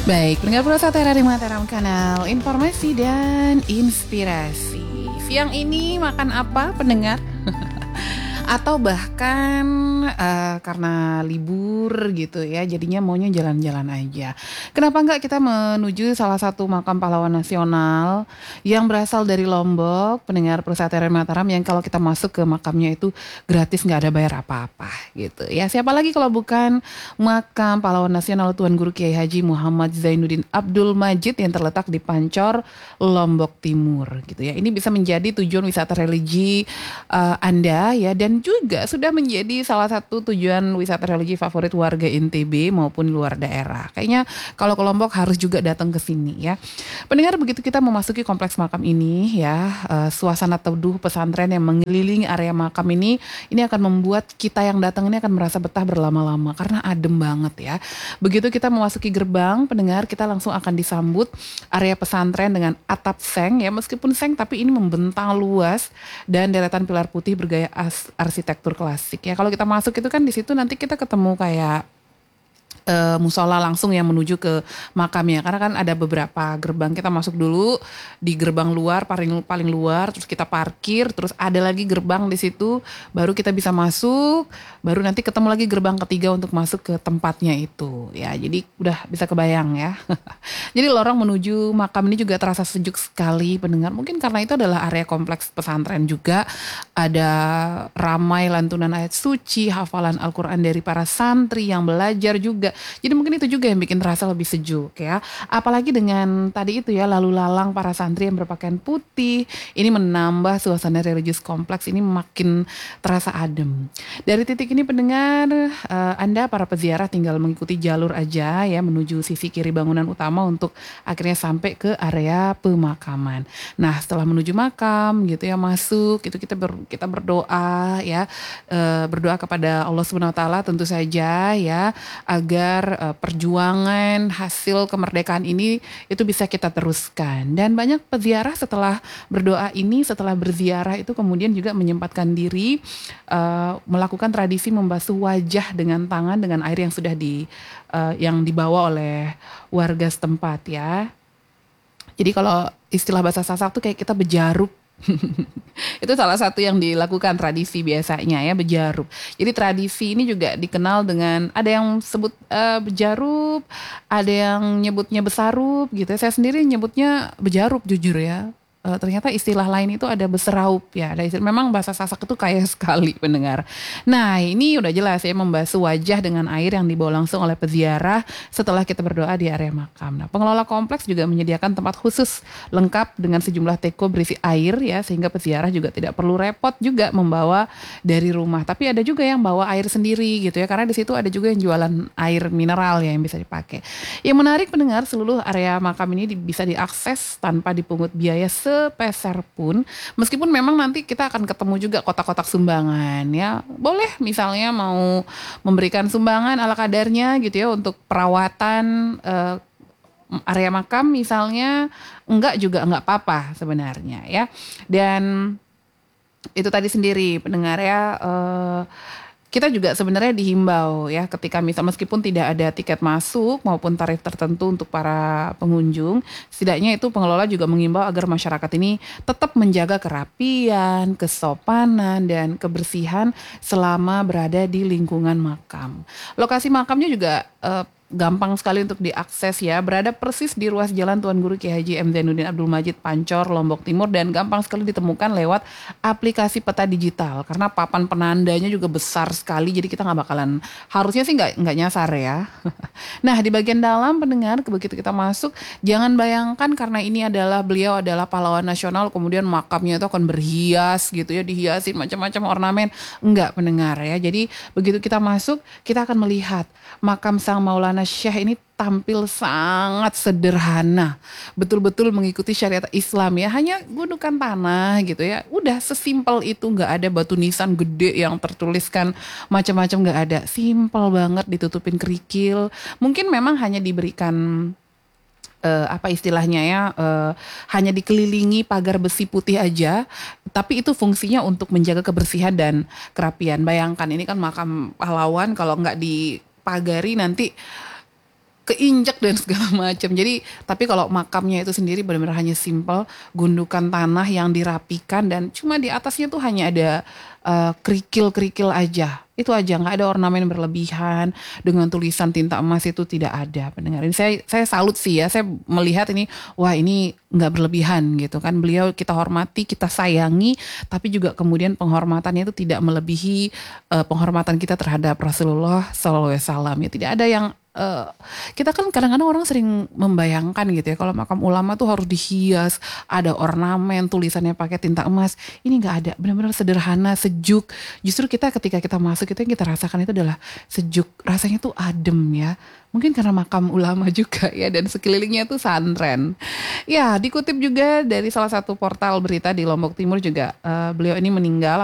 Baik, pendengar Pulsa Terari Mataram, kanal informasi dan inspirasi. Siang ini makan apa pendengar? Atau bahkan karena libur gitu ya, jadinya maunya jalan-jalan aja. Kenapa enggak kita menuju salah satu makam pahlawan nasional yang berasal dari Lombok, pendengar Pulsa Terari Mataram, yang kalau kita masuk ke makamnya itu gratis, nggak ada bayar apa-apa gitu ya. Siapa lagi kalau bukan makam pahlawan nasional Tuan Guru Kiai Haji Muhammad Zainuddin Abdul Majid yang terletak di Pancor, Lombok Timur gitu ya. Ini bisa menjadi tujuan wisata religi Anda ya, dan juga sudah menjadi salah satu tujuan wisata religi favorit warga NTB maupun luar daerah. Kayaknya kalau ke Lombok harus juga datang ke sini ya. Pendengar, begitu kita memasuki kompleks makam ini ya, suasana teduh pesantren yang mengelilingi area makam ini akan membuat kita yang datang ini akan merasa betah berlama-lama karena adem banget ya. Begitu kita memasuki gerbang, pendengar, kita langsung akan disambut area pesantren dengan atap seng ya, meskipun seng tapi ini membentang luas dan deretan pilar putih bergaya arsitektur klasik ya. Kalau kita masuk itu kan di situ nanti kita ketemu kayak musola langsung yang menuju ke makamnya, karena kan ada beberapa gerbang. Kita masuk dulu di gerbang luar, paling luar, terus kita parkir, terus ada lagi gerbang di situ, baru kita bisa masuk, baru nanti ketemu lagi gerbang ketiga untuk masuk ke tempatnya itu ya. Jadi udah bisa kebayang ya. Jadi lorong menuju makam ini juga terasa sejuk sekali pendengar, mungkin karena itu adalah area kompleks pesantren juga, ada ramai lantunan ayat suci, hafalan Al-Quran dari para santri yang belajar juga. Jadi mungkin itu juga yang bikin terasa lebih sejuk ya. Apalagi dengan tadi itu ya, lalu lalang para santri yang berpakaian putih, ini menambah suasana religius kompleks ini makin terasa adem. Dari titik ini pendengar, Anda para peziarah tinggal mengikuti jalur aja ya menuju sisi kiri bangunan utama untuk akhirnya sampai ke area pemakaman. Nah, setelah menuju makam gitu ya, masuk itu kita berdoa ya, berdoa kepada Allah Subhanahu wa taala tentu saja ya, agar perjuangan hasil kemerdekaan ini itu bisa kita teruskan. Dan banyak peziarah setelah berdoa ini, setelah berziarah itu kemudian juga menyempatkan diri melakukan tradisi membasuh wajah dengan tangan dengan air yang sudah yang dibawa oleh warga setempat ya. Jadi kalau istilah bahasa Sasak tuh kayak kita bejaruk. Itu salah satu yang dilakukan tradisi biasanya ya, bejarup. Jadi tradisi ini juga dikenal dengan, ada yang sebut bejarup, ada yang nyebutnya besarup gitu. Saya sendiri nyebutnya bejarup jujur ya. Ternyata istilah lain itu ada beseraup ya. Memang bahasa Sasak itu kaya sekali pendengar. Nah, ini udah jelas ya, membasuh wajah dengan air yang dibawa langsung oleh peziarah setelah kita berdoa di area makam. Nah, pengelola kompleks juga menyediakan tempat khusus lengkap dengan sejumlah teko berisi air ya, sehingga peziarah juga tidak perlu repot juga membawa dari rumah. Tapi ada juga yang bawa air sendiri gitu ya, karena di situ ada juga yang jualan air mineral ya yang bisa dipakai. Yang menarik pendengar, seluruh area makam ini bisa diakses tanpa dipungut biaya sepeser pun, meskipun memang nanti kita akan ketemu juga kotak-kotak sumbangan ya. Boleh misalnya mau memberikan sumbangan ala kadarnya gitu ya untuk perawatan area makam misalnya, enggak juga enggak apa-apa sebenarnya ya. Dan itu tadi sendiri pendengar ya, kita juga sebenarnya dihimbau ya, ketika meskipun tidak ada tiket masuk maupun tarif tertentu untuk para pengunjung, setidaknya itu pengelola juga mengimbau agar masyarakat ini tetap menjaga kerapian, kesopanan, dan kebersihan selama berada di lingkungan makam. Lokasi makamnya juga gampang sekali untuk diakses ya, berada persis di ruas jalan Tuan Guru Kiai Haji M. Zainuddin Abdul Majid Pancor, Lombok Timur, dan gampang sekali ditemukan lewat aplikasi peta digital karena papan penandanya juga besar sekali, jadi kita harusnya sih nggak nyasar ya. Nah, di bagian dalam pendengar, begitu kita masuk, jangan bayangkan karena beliau adalah pahlawan nasional kemudian makamnya itu akan berhias gitu ya, dihiasin macam-macam ornamen. Enggak pendengar ya. Jadi begitu kita masuk, kita akan melihat makam Sang Maulana Syekh ini tampil sangat sederhana, betul-betul mengikuti syariat Islam ya, hanya gundukan tanah gitu ya, udah sesimpel itu, nggak ada batu nisan gede yang tertuliskan macam-macam, nggak ada, simpel banget, ditutupin kerikil, mungkin memang hanya diberikan apa istilahnya ya, hanya dikelilingi pagar besi putih aja, tapi itu fungsinya untuk menjaga kebersihan dan kerapian. Bayangkan ini kan makam pahlawan, kalau nggak dipagari nanti keinjak dan segala macam. Jadi tapi kalau makamnya itu sendiri benar-benar hanya simple, gundukan tanah yang dirapikan dan cuma di atasnya tuh hanya ada kerikil-kerikil aja. Itu aja, nggak ada ornamen berlebihan dengan tulisan tinta emas, itu tidak ada, pendengar. Ini saya salut sih ya. Saya melihat ini, wah ini nggak berlebihan gitu kan. Beliau kita hormati, kita sayangi, tapi juga kemudian penghormatannya itu tidak melebihi penghormatan kita terhadap Rasulullah SAW. Ya tidak ada yang kita kan kadang-kadang orang sering membayangkan gitu ya, kalau makam ulama tuh harus dihias, ada ornamen, tulisannya pakai tinta emas. Ini nggak ada, benar-benar sederhana, sejuk. Justru kita ketika kita masuk itu yang kita rasakan itu adalah sejuk, rasanya tuh adem ya. Mungkin karena makam ulama juga ya, dan sekelilingnya tuh santren. Ya, dikutip juga dari salah satu portal berita di Lombok Timur juga, beliau ini meninggal